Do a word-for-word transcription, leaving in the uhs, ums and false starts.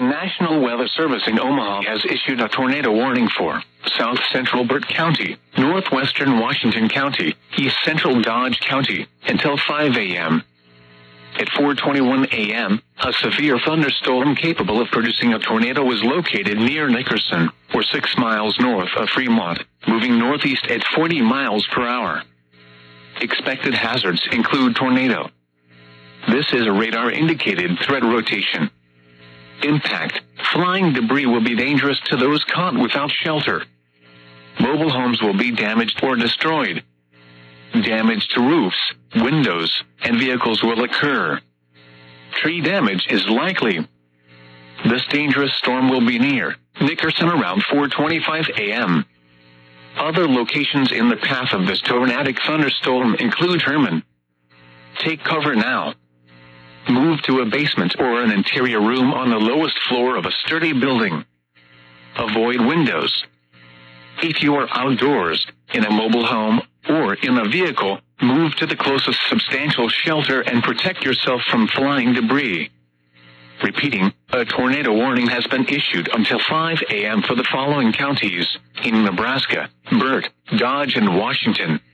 National Weather Service in Omaha has issued a tornado warning for South Central Burt County, Northwestern Washington County, East Central Dodge County, until five a m At four twenty-one a m, a severe thunderstorm capable of producing a tornado was located near Nickerson, or six miles north of Fremont, moving northeast at forty miles per hour. Expected hazards include tornado. This is a radar-indicated threat rotation. Impact. Flying debris will be dangerous to those caught without shelter. Mobile homes will be damaged or destroyed. Damage to roofs, windows, and vehicles will occur. Tree damage is likely. This dangerous storm will be near Nickerson around four twenty-five a m Other locations in the path of this tornadic thunderstorm include Herman. Take cover now. Move to a basement or an interior room on the lowest floor of a sturdy building. Avoid windows. If you are outdoors, in a mobile home, or in a vehicle, move to the closest substantial shelter and protect yourself from flying debris. Repeating, a tornado warning has been issued until five a m for the following counties in Nebraska: Burt, Dodge, and Washington.